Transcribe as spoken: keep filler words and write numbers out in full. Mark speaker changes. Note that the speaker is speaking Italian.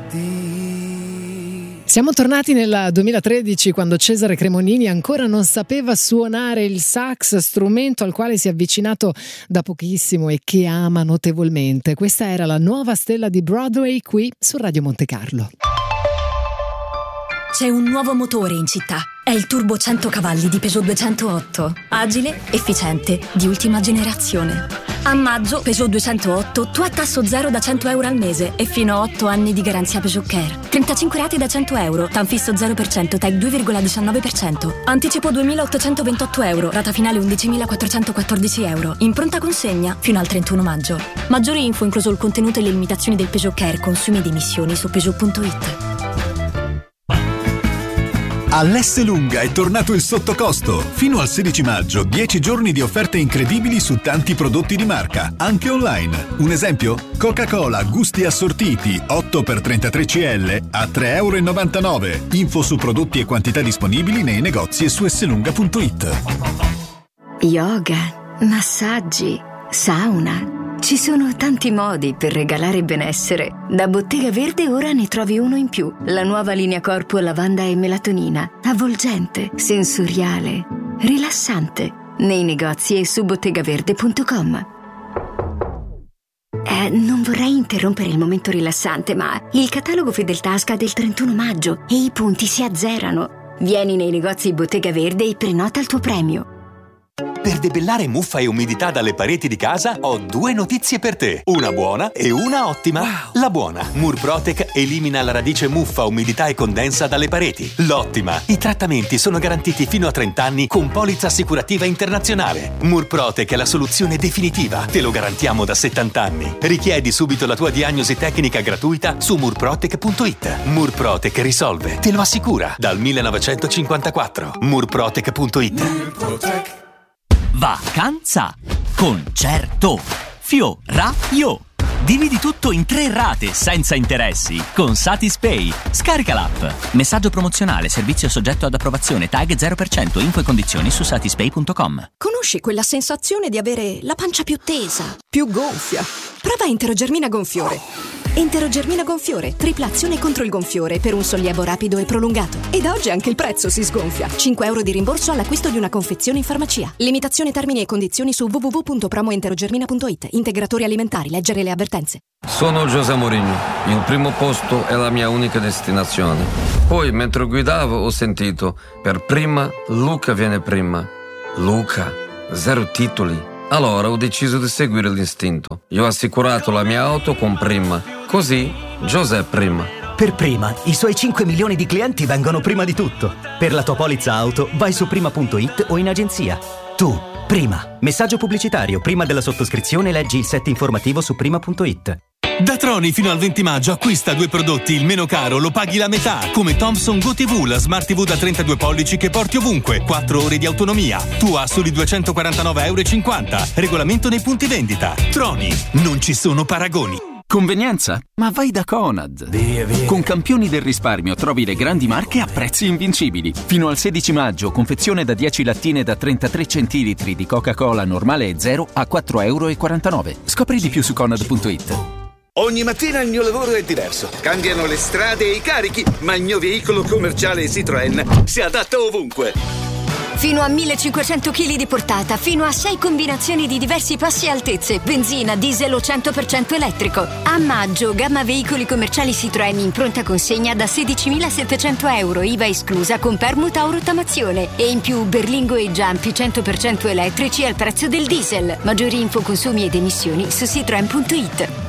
Speaker 1: Siamo tornati nel duemilatredici, quando Cesare Cremonini ancora non sapeva suonare il sax, strumento al quale si è avvicinato da pochissimo e che ama notevolmente. Questa era la nuova stella di Broadway qui su Radio Monte Carlo.
Speaker 2: C'è un nuovo motore in città. È il Turbo cento cavalli di Peugeot duecentootto. Agile, efficiente, di ultima generazione. A maggio, Peugeot duecentootto, tu a tasso zero da cento euro al mese e fino a otto anni di garanzia Peugeot Care. trentacinque rate da cento euro, Tanfisso zero per cento, T E C due virgola diciannove per cento. Anticipo duemilaottocentoventotto euro, rata finale undicimilaquattrocentoquattordici euro. In pronta consegna fino al trentuno maggio. Maggiori info, incluso il contenuto e le limitazioni del Peugeot Care, consumi ed emissioni su Peugeot punto it.
Speaker 3: All'Esselunga è tornato il sottocosto. Fino al sedici maggio, dieci giorni di offerte incredibili su tanti prodotti di marca, anche online. Un esempio? Coca-Cola gusti assortiti otto per trentatré centilitri a tre virgola novantanove euro. Info su prodotti e quantità disponibili nei negozi e su esselunga punto it.
Speaker 4: Yoga, massaggi, sauna. Ci sono tanti modi per regalare benessere. Da Bottega Verde ora ne trovi uno in più. La nuova linea corpo lavanda e melatonina. Avvolgente, sensoriale, rilassante. Nei negozi e su bottegaverde punto com. Eh, non vorrei interrompere il momento rilassante, ma il catalogo Fedeltà scade il trentuno maggio e i punti si azzerano. Vieni nei negozi Bottega Verde e prenota il tuo premio.
Speaker 5: Per debellare muffa e umidità dalle pareti di casa ho due notizie per te. Una buona e una ottima. Wow. La buona: Murprotec elimina la radice muffa, umidità e condensa dalle pareti. L'ottima: i trattamenti sono garantiti fino a trenta anni con polizza assicurativa internazionale. Murprotec è la soluzione definitiva. Te lo garantiamo da settanta anni. Richiedi subito la tua diagnosi tecnica gratuita su murprotec punto it. Murprotec risolve, te lo assicura, dal millenovecentocinquantaquattro. murprotec punto it. Murprotec.
Speaker 6: Vacanza Concerto Fioraio. Dividi tutto in tre rate senza interessi con Satispay. Scarica l'app. Messaggio promozionale, servizio soggetto ad approvazione, tag zero per cento, info e condizioni su satispay punto com.
Speaker 7: Conosci quella sensazione di avere la pancia più tesa, più gonfia? Prova Enterogermina Gonfiore. Enterogermina Gonfiore, tripla azione contro il gonfiore per un sollievo rapido e prolungato. Ed oggi anche il prezzo si sgonfia. cinque euro di rimborso all'acquisto di una confezione in farmacia. Limitazione, termini e condizioni su w w w punto promoenterogermina punto it. Integratori alimentari, leggere le avvertenze.
Speaker 8: Sono José Mourinho. Il primo posto è la mia unica destinazione. Poi, mentre guidavo, ho sentito: per prima, Luca viene prima. Luca, zero titoli. Allora ho deciso di seguire l'istinto. Io ho assicurato la mia auto con Prima. Così, José prima.
Speaker 9: Per Prima, i suoi cinque milioni di clienti vengono prima di tutto. Per la tua polizza auto, vai su prima punto it o in agenzia. Tu, Prima. Messaggio pubblicitario. Prima della sottoscrizione leggi il set informativo su prima punto it.
Speaker 10: Da Troni fino al venti maggio acquista due prodotti, il meno caro lo paghi la metà, come Thomson Go ti vu, la Smart ti vu da trentadue pollici che porti ovunque, quattro ore di autonomia. Tu a soli duecentoquarantanove virgola cinquanta euro. Regolamento nei punti vendita. Troni, non ci sono paragoni.
Speaker 11: Convenienza? Ma vai da Conad. Via, via. Con campioni del risparmio trovi le grandi marche a prezzi invincibili. Fino al sedici maggio, confezione da dieci lattine da trentatré centilitri di Coca-Cola normale e zero a quattro virgola quarantanove euro. Scopri di più su conad punto it.
Speaker 12: Ogni mattina il mio lavoro è diverso. Cambiano le strade e i carichi, ma il mio veicolo commerciale Citroën si adatta ovunque.
Speaker 4: Fino a millecinquecento chili di portata, fino a sei combinazioni di diversi passi e altezze, benzina, diesel o cento per cento elettrico. A maggio, gamma veicoli commerciali Citroën in pronta consegna da sedicimilasettecento euro, I V A esclusa con permuta o rottamazione. E in più berlingo e giampi cento per cento elettrici al prezzo del diesel. Maggiori info, consumi ed emissioni su citroen punto it.